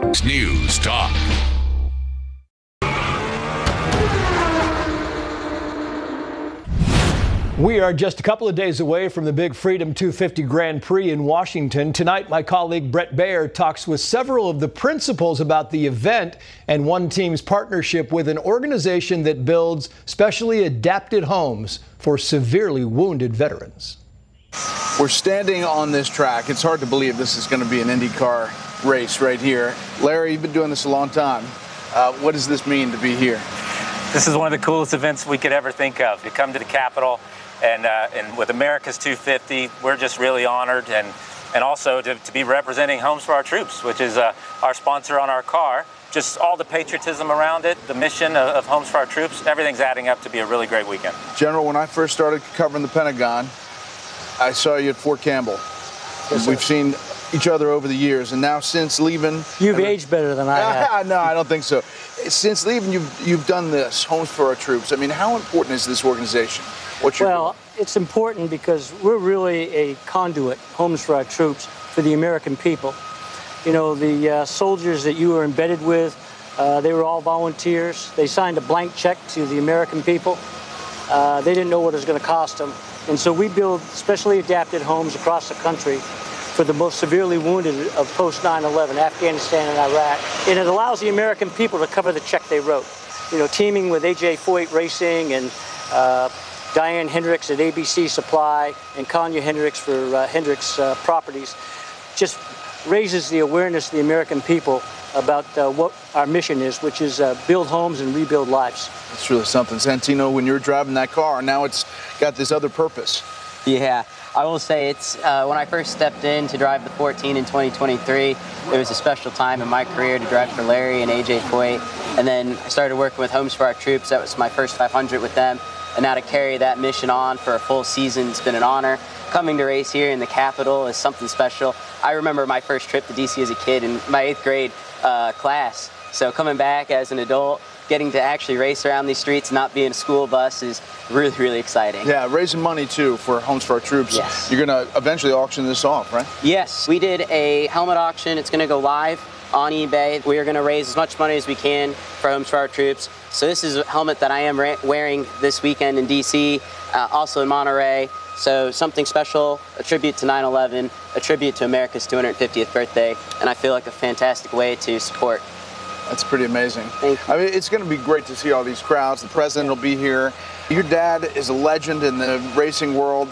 Fox News Talk. We are just a couple of days away from the big Freedom 250 Grand Prix in Washington. Tonight, my colleague Brett Baer talks with several of the principals about the event and one team's partnership with an organization that builds specially adapted homes for severely wounded veterans. We're standing on this track. It's hard to believe this is going to be an IndyCar race right here. Larry, you've been doing this a long time. What does this mean to be here? This is one of the coolest events we could ever think of, to come to the Capitol. And with America's 250, we're just really honored, and also to be representing Homes for Our Troops, which is our sponsor on our car. Just all the patriotism around it, the mission of Homes for Our Troops, everything's adding up to be a really great weekend. General, when I first started covering the Pentagon, I saw you at Fort Campbell. Yes, we've seen each other over the years, and now since leaving... You've aged better than I have. No, I don't think so. Since leaving, you've done this, Homes for Our Troops. I mean, how important is this organization? Well, it's important because we're really a conduit, Homes for Our Troops, for the American people. You know, the soldiers that you were embedded with, they were all volunteers. They signed a blank check to the American people. They didn't know what it was going to cost them. And so we build specially adapted homes across the country for the most severely wounded of post 9/11, Afghanistan and Iraq. And it allows the American people to cover the check they wrote. You know, teaming with AJ Foyt Racing and Diane Hendricks at ABC Supply and Kanya Hendricks for Hendricks Properties just raises the awareness of the American people about what our mission is, which is build homes and rebuild lives. It's really something. Santino, when you were driving that car, now it's got this other purpose. Yeah, I will say it's when I first stepped in to drive the 14 in 2023, it was a special time in my career to drive for Larry and AJ Foyt. And then I started working with Homes for Our Troops. That was my first 500 with them. And now to carry that mission on for a full season, it's been an honor. Coming to race here in the Capitol is something special. I remember my first trip to DC as a kid in my 8th grade class. So coming back as an adult, getting to actually race around these streets, not be in a school bus is really, really exciting. Yeah, raising money too for Homes for Our Troops. Yes. You're going to eventually auction this off, right? Yes, we did a helmet auction. It's going to go live on eBay. We are going to raise as much money as we can for Homes for Our Troops. So this is a helmet that I am wearing this weekend in DC, also in Monterey. So something special, a tribute to 9/11, a tribute to America's 250th birthday, and I feel like a fantastic way to support. That's pretty amazing. Thank you. I mean, it's going to be great to see all these crowds. The president will be here. Your dad is a legend in the racing world.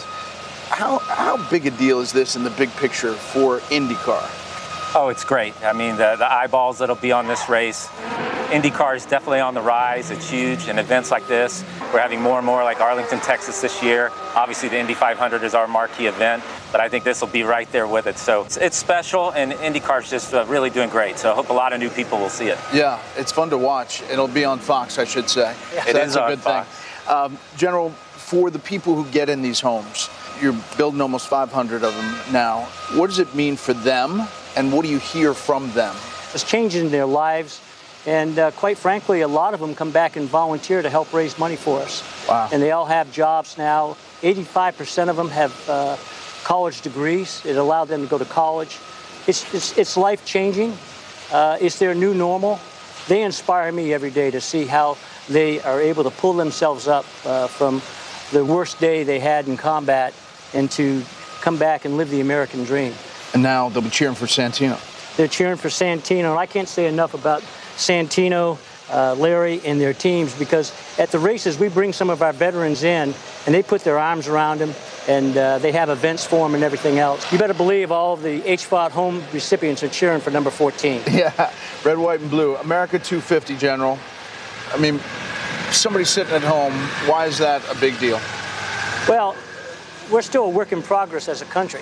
How big a deal is this in the big picture for IndyCar? Oh, it's great. I mean, the eyeballs that'll be on this race. IndyCar is definitely on the rise. It's huge. And events like this, we're having more and more like Arlington, Texas this year. Obviously, the Indy 500 is our marquee event, but I think this will be right there with it. So it's special, and IndyCar is just really doing great. So I hope a lot of new people will see it. Yeah, it's fun to watch. It'll be on Fox, I should say. Yeah, so that's a good thing. General, for the people who get in these homes, you're building almost 500 of them now. What does it mean for them, and what do you hear from them? It's changing their lives. And quite frankly, a lot of them come back and volunteer to help raise money for us. Wow. And they all have jobs now. 85% of them have college degrees. It allowed them to go to college. It's life-changing. It's their new normal. They inspire me every day to see how they are able to pull themselves up from the worst day they had in combat and to come back and live the American dream. And now they'll be cheering for Santino. They're cheering for Santino, and I can't say enough about Santino, Larry, and their teams, because at the races we bring some of our veterans in and they put their arms around them, and they have events for them and everything else. You better believe all of the HFOD home recipients are cheering for number 14. Yeah, red, white, and blue. America 250, General. I mean, somebody sitting at home, why is that a big deal? Well, we're still a work in progress as a country,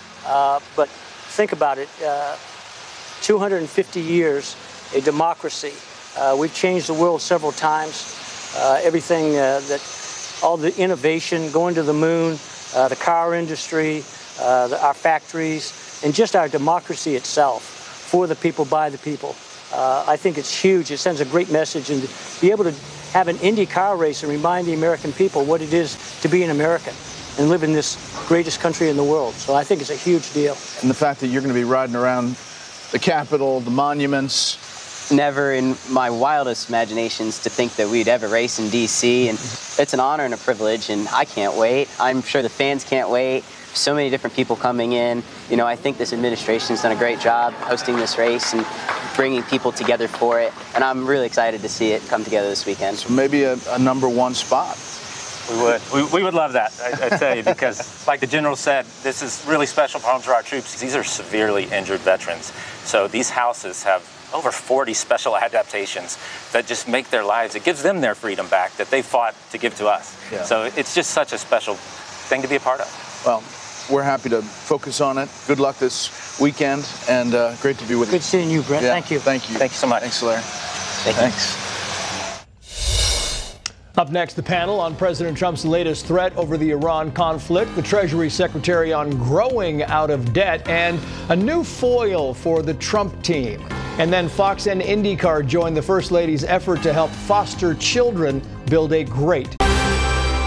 but think about it. 250 years, a democracy. We've changed the world several times. Everything all the innovation, going to the moon, the car industry, our factories, and just our democracy itself, for the people, by the people. I think it's huge. It sends a great message, and to be able to have an Indy car race and remind the American people what it is to be an American and live in this greatest country in the world. So I think it's a huge deal. And the fact that you're going to be riding around the Capitol, the monuments. Never in my wildest imaginations to think that we'd ever race in DC, and it's an honor and a privilege, and I can't wait. I'm sure the fans can't wait. So many different people coming in. You know, I think this administration's done a great job hosting this race and bringing people together for it, and I'm really excited to see it come together this weekend. So maybe a #1 spot. We would love that, I tell you, because like the General said, this is really special for Homes for Our Troops. These are severely injured veterans. So these houses have over 40 special adaptations that just make their lives, it gives them their freedom back that they fought to give to us. Yeah. So it's just such a special thing to be a part of. Well, we're happy to focus on it. Good luck this weekend, and great to be with you. Good seeing you, Brett. Yeah, Thank you. Thank you. Thank you so much. Thanks, Larry. Thanks. Up next, the panel on President Trump's latest threat over the Iran conflict, the Treasury Secretary on growing out of debt, and a new foil for the Trump team. And then Fox and IndyCar join the First Lady's effort to help foster children build a great